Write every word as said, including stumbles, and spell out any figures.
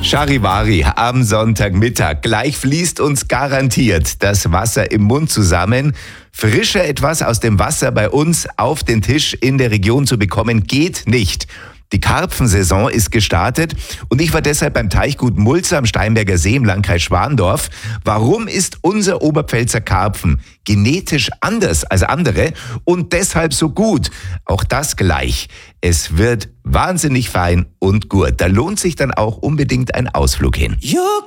Charivari am Sonntagmittag. Gleich fließt uns garantiert das Wasser im Mund zusammen. Frischer etwas aus dem Wasser bei uns auf den Tisch in der Region zu bekommen, geht nicht. Die Karpfensaison ist gestartet und ich war deshalb beim Teichgut Mulze am Steinberger See im Landkreis Schwandorf. Warum ist unser Oberpfälzer Karpfen genetisch anders als andere und deshalb so gut? Auch das gleich. Es wird wahnsinnig fein und gut. Da lohnt sich dann auch unbedingt ein Ausflug hin.